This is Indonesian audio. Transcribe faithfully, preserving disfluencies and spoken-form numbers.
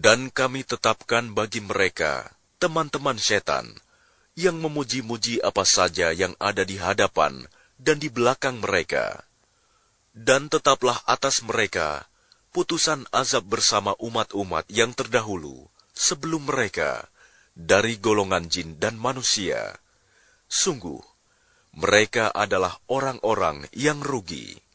Dan kami tetapkan bagi mereka, teman-teman setan, yang memuji-muji apa saja yang ada di hadapan dan di belakang mereka. Dan tetaplah atas mereka putusan azab bersama umat-umat yang terdahulu sebelum mereka dari golongan jin dan manusia. Sungguh, mereka adalah orang-orang yang rugi.